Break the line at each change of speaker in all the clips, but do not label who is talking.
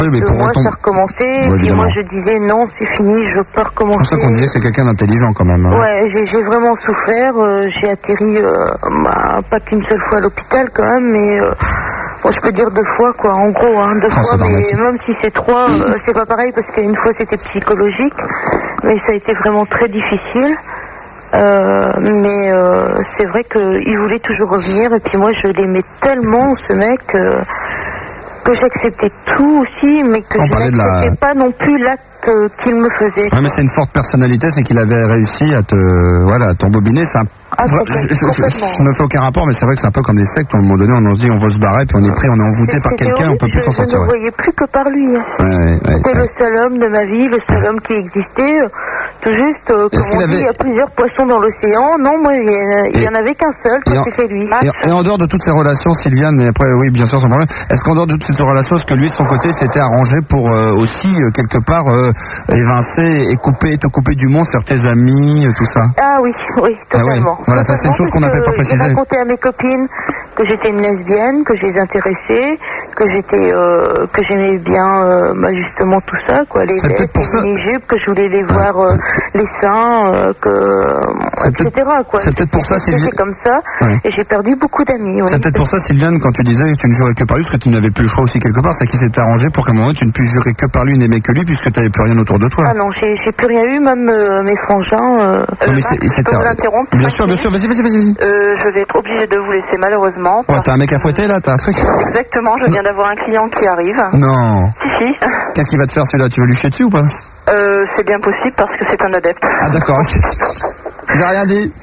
Oui, mais pour
moi,
autant...
ça recommençait,
Ouais,
et puis moi je disais non, c'est fini, je veux pas recommencer.
C'est pour ça qu'on disait que c'est quelqu'un d'intelligent quand même. Hein.
Ouais, j'ai vraiment souffert, j'ai atterri pas qu'une seule fois à l'hôpital quand même, mais bon, je peux dire 2 fois quoi, en gros, hein, 2 fois, mais même si c'est 3, c'est pas pareil parce qu'une fois c'était psychologique, mais ça a été vraiment très difficile. Mais c'est vrai qu'il voulait toujours revenir et puis moi je l'aimais tellement ce mec que j'acceptais tout aussi, mais que je n'acceptais pas non plus l'acte qu'il me faisait.
Ouais, mais c'est une forte personnalité, c'est qu'il avait réussi à t'embobiner. C'est un... je ne fais aucun rapport, mais c'est vrai que c'est un peu comme des sectes. À un moment donné, on se dit on va se barrer, puis on est pris, on est envoûté par quelqu'un, on peut plus s'en sortir.
Je ne voyais plus que par lui. C'était le seul homme de ma vie, le seul homme qui existait. Tout juste, comme on dit, il y a plusieurs poissons dans l'océan. Non, moi, il n'y en avait qu'un seul, c'était lui.
Et en dehors de toutes ces relations, Sylviane, mais après, oui, bien sûr, sans problème, est-ce qu'en dehors de toutes ces relations, est-ce que lui, de son côté, s'était arrangé pour aussi, quelque part, évincer et te couper du monde, sur tes amis, tout ça?
Ah oui, totalement.
Voilà, ça c'est une chose qu'on n'avait pas précisée.
J'ai raconté à mes copines que j'étais une lesbienne, que je les intéressais, que j'aimais bien justement tout ça, quoi, les jupes, que je voulais les voir les seins, etc. quoi.
C'est peut-être pour ça, Sylviane.
C'est comme ça, et j'ai perdu beaucoup d'amis.
C'est peut-être pour ça, Sylviane, quand tu disais que tu ne jurais que par lui, parce que tu n'avais plus le choix aussi quelque part, c'est qu'il s'est arrangé pour qu'à un moment tu ne puisses jurer que par lui, n'aimer que lui, puisque tu n'avais plus rien autour de toi.
Ah non, j'ai plus rien eu, même mes frangins.
Je peux vous l'interrompre?
Bien sûr, vas-y.
Je vais être obligée de vous laisser malheureusement.
Ouais, t'as un mec à fouetter là, t'as un truc?
Exactement, je viens d'avoir un client qui arrive.
Non.
Si.
Qu'est-ce qu'il va te faire celui-là? Tu veux lui chier dessus ou pas?
C'est bien possible parce que c'est un adepte.
Ah d'accord, ok. J'ai rien dit.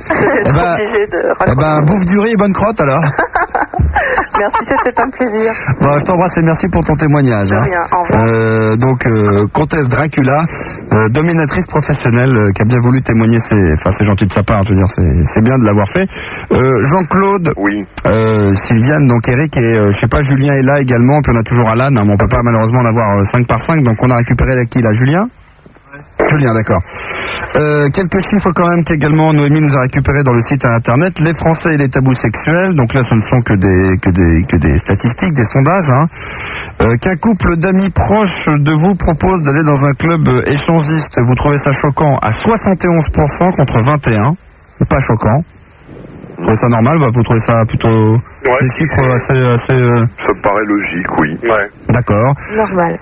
Eh
ben, bouffe du riz et bonne crotte alors.
Merci, c'était un plaisir.
Bon, je t'embrasse et merci pour ton témoignage.
De rien, au revoir.
Donc, Comtesse Dracula, dominatrice professionnelle, qui a bien voulu témoigner c'est gentil de sa part, je veux dire, c'est bien de l'avoir fait. Jean-Claude.
Oui.
Sylviane, donc Eric et, je sais pas, Julien est là également, puis on a toujours Alan, hein, mais on peut pas malheureusement en avoir 5 par 5, donc on a récupéré qui là, Julien? Julien, d'accord. Quelques chiffres quand même qu'également Noémie nous a récupérés dans le site internet. Les Français et les tabous sexuels. Donc là, ce ne sont que des statistiques, des sondages. Hein. Qu'un couple d'amis proches de vous propose d'aller dans un club échangiste, vous trouvez ça choquant à 71% contre 21%. Pas choquant. Vous trouvez ça normal? Vous trouvez ça plutôt des chiffres assez...
Ça me paraît logique, oui. Ouais.
D'accord.
Normal.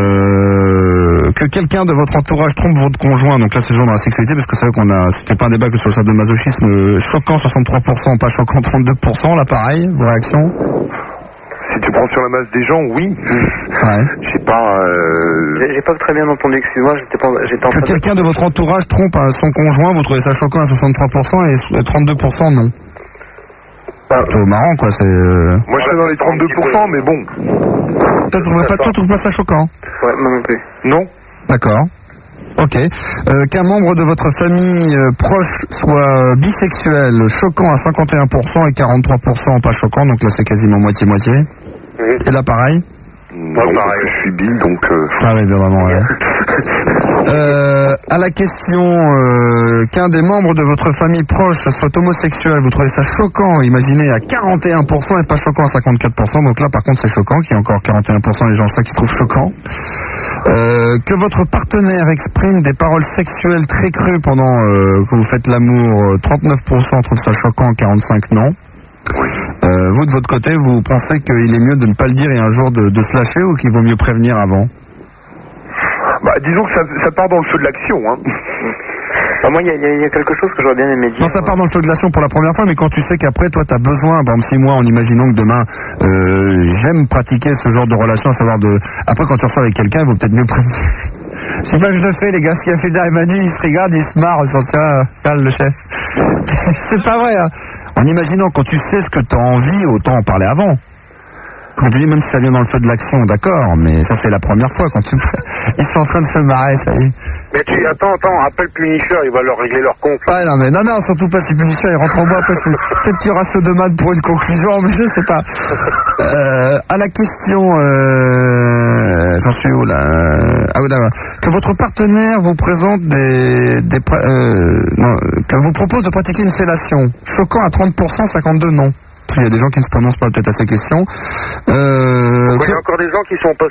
Que quelqu'un de votre entourage trompe votre conjoint, donc là c'est genre dans la sexualité, parce que c'est vrai c'était pas un débat que sur le sadomasochisme, choquant 63%, pas choquant 32%, là pareil, vos réactions?
Si tu prends sur la masse des gens, oui.
Ouais.
J'ai pas très bien entendu, excuse-moi, j'étais en train
que quelqu'un de votre entourage trompe son conjoint, vous trouvez ça choquant à 63% et 32% non? C'est marrant quoi, c'est...
Moi je serais dans les 32%, mais bon.
Toi, tu trouves pas ça choquant?
Ouais, moi non plus. Non?
D'accord. Ok. Qu'un membre de votre famille proche soit bisexuel, choquant à 51% et 43% pas choquant, donc là c'est quasiment moitié-moitié. Et là pareil?
Moi pareil, je suis bi, donc...
Ah oui, vraiment, ouais. À la question qu'un des membres de votre famille proche soit homosexuel, vous trouvez ça choquant, imaginez, à 41% et pas choquant à 54%, donc là par contre c'est choquant, qu'il y a encore 41% des gens ça qui trouvent choquant. Que votre partenaire exprime des paroles sexuelles très crues pendant que vous faites l'amour, 39% trouvent ça choquant, 45% non. Vous de votre côté, vous pensez qu'il est mieux de ne pas le dire et un jour de se lâcher, ou qu'il vaut mieux prévenir avant?
Bah disons que ça part dans le feu de l'action, hein.
Moi, il y a quelque chose que j'aurais bien aimé dire.
Non, ça part dans le feu de l'action pour la première fois, mais quand tu sais qu'après, toi, t'as besoin, par exemple, si moi, en imaginant que demain, j'aime pratiquer ce genre de relation, à savoir après, quand tu ressors avec quelqu'un, il vaut peut-être mieux prévenir. Je sais pas que je le fais, les gars, ce qu'il a fait derrière Manu, il se regarde, il se marre, il se dit, tiens, calme le chef. C'est pas vrai, hein. En imaginant, quand tu sais ce que t'as envie, autant en parler avant. Quand tu dis, même si ça vient dans le feu de l'action, d'accord, mais ça c'est la première fois quand tu... Ils sont en train de se marrer, ça y est.
Mais attends, appelle Punisher, il va leur régler leur compte.
Ah non, surtout pas si Punisher, il rentre en bois, après peut-être qu'il y aura ceux de mal pour une conclusion, mais je sais pas. À la question, j'en suis où là? Ah oui, d'accord. Que votre partenaire vous présente que vous propose de pratiquer une fellation. Choquant à 30%, 52% non. Il y a des gens qui ne se prononcent pas peut-être à ces questions.
Il y a encore des gens qui sont pas